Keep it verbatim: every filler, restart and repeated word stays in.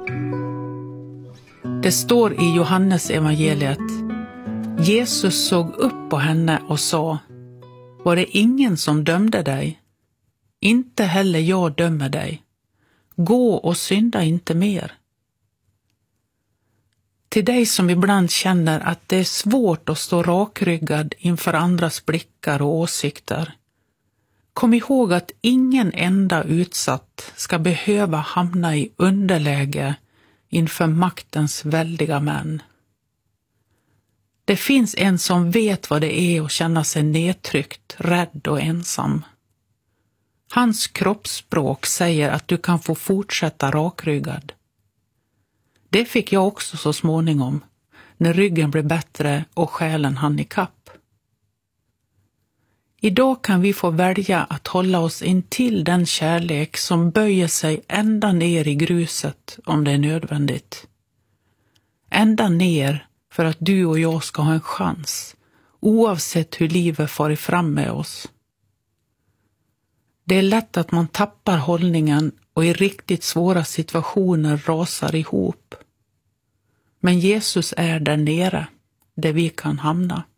Det står i Johannes evangeliet: Jesus såg upp på henne och sa: var det ingen som dömde dig? Inte heller jag dömer dig. Gå och synda inte mer. Till dig som ibland känner att det är svårt att stå rakryggad inför andras blickar och åsikter. Kom ihåg att ingen enda utsatt ska behöva hamna i underläge inför maktens väldiga män. Det finns en som vet vad det är att känna sig nedtryckt, rädd och ensam. Hans kroppsspråk säger att du kan få fortsätta rakryggad. Det fick jag också så småningom, när ryggen blev bättre och själen hann i kapp. Idag kan vi få välja att hålla oss intill den kärlek som böjer sig ända ner i gruset om det är nödvändigt. Ända ner för att du och jag ska ha en chans, oavsett hur livet farit fram med oss. Det är lätt att man tappar hållningen och i riktigt svåra situationer rasar ihop. Men Jesus är där nere, där vi kan hamna.